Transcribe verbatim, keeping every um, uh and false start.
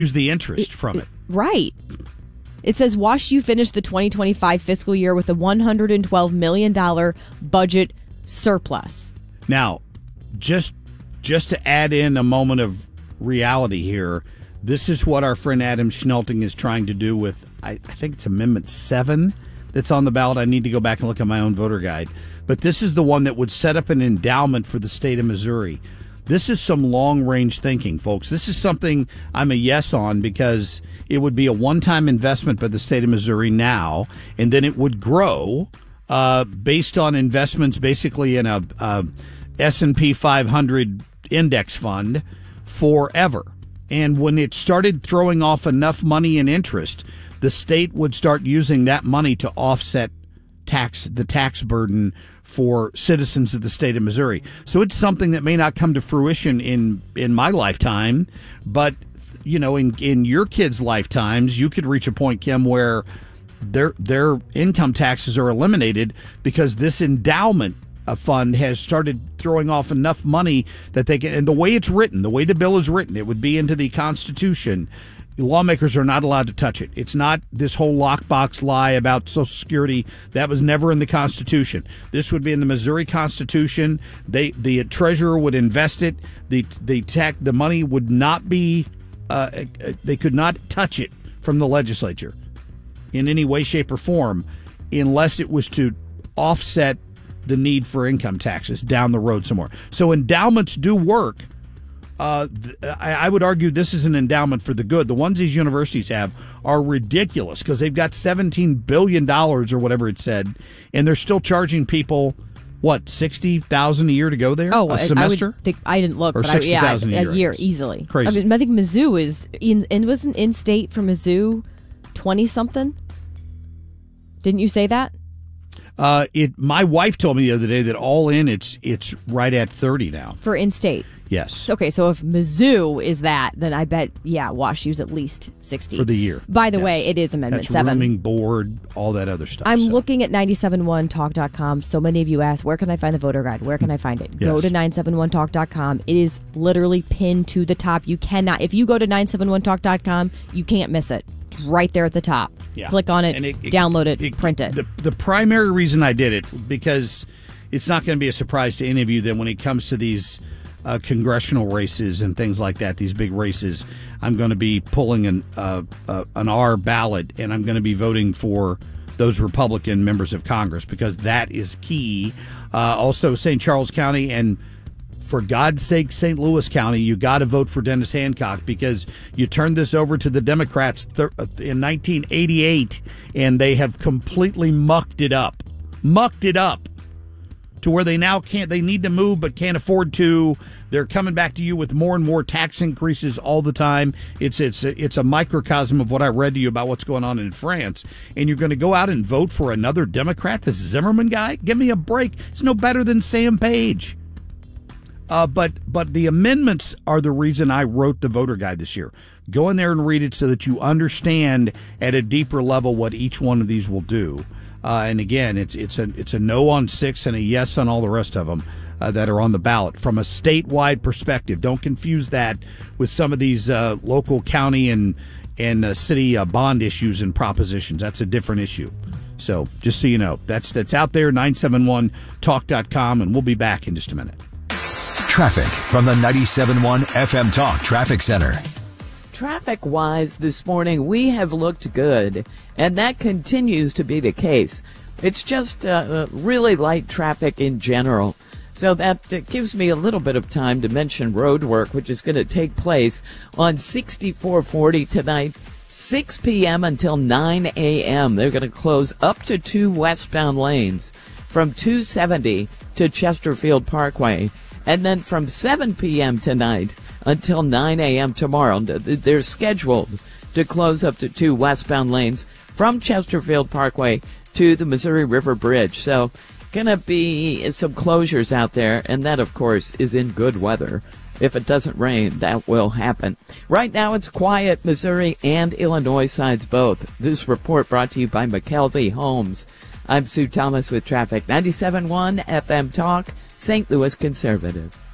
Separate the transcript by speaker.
Speaker 1: use the interest
Speaker 2: it,
Speaker 1: from it.
Speaker 2: it. Right. It says WashU finished the twenty twenty-five fiscal year with a one hundred twelve million dollars budget surplus.
Speaker 1: Now, just just to add in a moment of reality here, this is what our friend Adam Schnelting is trying to do with, I, I think it's Amendment seven that's on the ballot. I need to go back and look at my own voter guide. But this is the one that would set up an endowment for the state of Missouri. This is some long-range thinking, folks. This is something I'm a yes on because it would be a one-time investment by the state of Missouri now, and then it would grow uh, based on investments basically in a, a S and P five hundred index fund forever. And when it started throwing off enough money in interest, the state would start using that money to offset tax the tax burden for citizens of the state of Missouri. So it's something that may not come to fruition in, in my lifetime, but you know, in in your kids' lifetimes, you could reach a point, Kim, where their their income taxes are eliminated because this endowment fund has started throwing off enough money that they can. And the way it's written, the way the bill is written, it would be into the Constitution. Lawmakers are not allowed to touch it. It's not this whole lockbox lie about Social Security. That was never in the Constitution. This would be in the Missouri Constitution. They, the treasurer would invest it. The the tax, the money would not be. Uh, they could not touch it from the legislature in any way, shape, or form, unless it was to offset the need for income taxes down the road somewhere. So endowments do work. Uh, I, I would argue this is an endowment for the good. The ones these universities have are ridiculous because they've got seventeen billion dollars or whatever it said, and they're still charging people, what, sixty thousand dollars a year to go there?
Speaker 2: Oh,
Speaker 1: a semester?
Speaker 2: I, would think, I didn't look,
Speaker 1: or
Speaker 2: but
Speaker 1: sixty thousand
Speaker 2: I, yeah,
Speaker 1: a year,
Speaker 2: a year easily.
Speaker 1: Crazy.
Speaker 2: I mean, I think Mizzou is, in, and wasn't in-state for Mizzou twenty-something? Didn't you say that?
Speaker 1: Uh, it. My wife told me the other day that all in, it's it's right at thirty now.
Speaker 2: For in-state?
Speaker 1: Yes.
Speaker 2: Okay, so if Mizzou is that, then I bet, yeah, WashU's at least sixty.
Speaker 1: For the year.
Speaker 2: By the
Speaker 1: yes.
Speaker 2: way, it is Amendment
Speaker 1: That's
Speaker 2: seven.
Speaker 1: rooming, board, all that other stuff.
Speaker 2: I'm
Speaker 1: so.
Speaker 2: looking at nine seven one talk dot com. So many of you ask, where can I find the voter guide? Where can I find it?
Speaker 1: Yes.
Speaker 2: Go to nine seven one talk dot com. It is literally pinned to the top. You cannot, if you go to nine seven one talk dot com, you can't miss it. It's right there at the top.
Speaker 1: Yeah.
Speaker 2: Click on it,
Speaker 1: it, it
Speaker 2: download it,
Speaker 1: it,
Speaker 2: print it.
Speaker 1: The, the primary reason I did it, because it's not going to be a surprise to any of you that when it comes to these uh, congressional races and things like that, these big races, I'm going to be pulling an uh, uh, an R ballot, and I'm going to be voting for those Republican members of Congress because that is key. Uh, also, Saint Charles County and, for God's sake, Saint Louis County, you got to vote for Dennis Hancock because you turned this over to the Democrats th- in nineteen eighty-eight, and they have completely mucked it up. Mucked it up to where they now can't, they need to move but can't afford to. They're coming back to you with more and more tax increases all the time. It's it's a, it's a microcosm of what I read to you about what's going on in France. And you're going to go out and vote for another Democrat, this Zimmerman guy? Give me a break. It's no better than Sam Page. Uh, but but the amendments are the reason I wrote the voter guide this year. Go in there and read it so that you understand at a deeper level what each one of these will do. Uh, and again, it's it's a it's a no on six and a yes on all the rest of them uh, that are on the ballot from a statewide perspective. Don't confuse that with some of these uh, local, county, and and uh, city uh, bond issues and propositions. That's a different issue. So just so you know, that's that's out there. nine seven one talk dot com, and we'll be back in just a minute.
Speaker 3: Traffic from the ninety-seven point one F M Talk Traffic Center.
Speaker 4: Traffic-wise this morning, we have looked good, and that continues to be the case. It's just uh, really light traffic in general. So that uh, gives me a little bit of time to mention road work, which is going to take place on sixty-four forty tonight, six p.m. until nine a.m. They're going to close up to two westbound lanes from two seventy to Chesterfield Parkway. And then from seven p.m. tonight until nine a.m. tomorrow, they're scheduled to close up to two westbound lanes from Chesterfield Parkway to the Missouri River Bridge. So going to be some closures out there, and that, of course, is in good weather. If it doesn't rain, that will happen. Right now, it's quiet, Missouri and Illinois sides both. This report brought to you by McKelvey Homes. I'm Sue Thomas with traffic. ninety-seven point one F M Talk, Saint Louis Conservative.